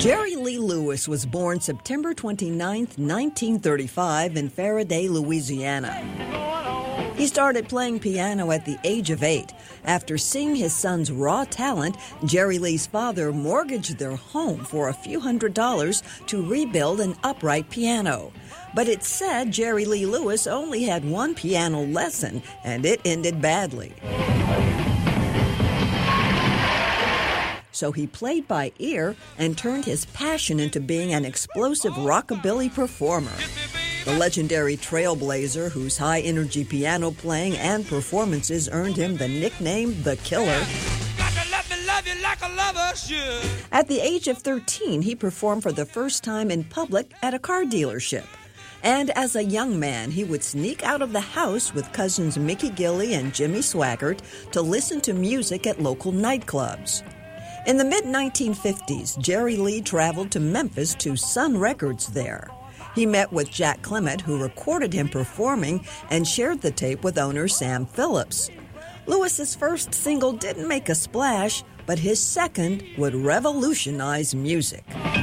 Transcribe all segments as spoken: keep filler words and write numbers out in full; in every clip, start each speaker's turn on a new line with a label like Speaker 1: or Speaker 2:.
Speaker 1: Jerry Lee Lewis was born September twenty-ninth, nineteen thirty-five in Faraday, Louisiana. He started playing piano at the age of eight. After seeing his son's raw talent, Jerry Lee's father mortgaged their home for a few hundred dollars to rebuild an upright piano. But it said Jerry Lee Lewis only had one piano lesson, and it ended badly. So he played by ear and turned his passion into being an explosive rockabilly performer. The legendary trailblazer, whose high-energy piano playing and performances earned him the nickname The Killer. At the age of thirteen, he performed for the first time in public at a car dealership. And as a young man, he would sneak out of the house with cousins Mickey Gilley and Jimmy Swaggart to listen to music at local nightclubs. In the mid nineteen fifties, Jerry Lee traveled to Memphis to Sun Records there. He met with Jack Clement, who recorded him performing and shared the tape with owner Sam Phillips. Lewis's first single didn't make a splash, but his second would revolutionize music.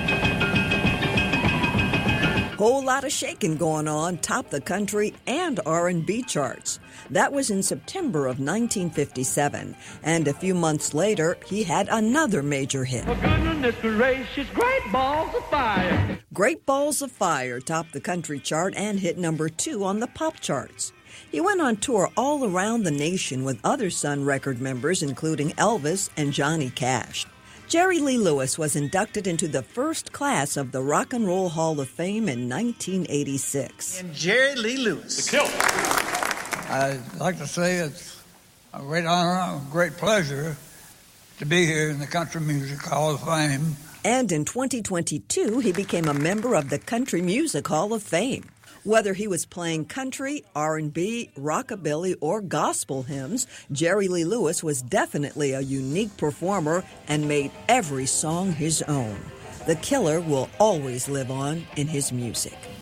Speaker 1: Whole lot of shaking going on, topped the country and R and B charts. That was in September of nineteen fifty-seven, and a few months later, he had another major hit.
Speaker 2: For goodness gracious, Great Balls of Fire.
Speaker 1: Great Balls of Fire topped the country chart and hit number two on the pop charts. He went on tour all around the nation with other Sun Record members, including Elvis and Johnny Cash. Jerry Lee Lewis was inducted into the first class of the Rock and Roll Hall of Fame in nineteen eighty-six.
Speaker 3: And Jerry Lee Lewis.
Speaker 2: The Killer.
Speaker 4: I'd like to say it's a great honor, a great pleasure to be here in the Country Music Hall of Fame.
Speaker 1: And in twenty twenty-two, he became a member of the Country Music Hall of Fame. Whether he was playing country, R and B, rockabilly, or gospel hymns, Jerry Lee Lewis was definitely a unique performer and made every song his own. The Killer will always live on in his music.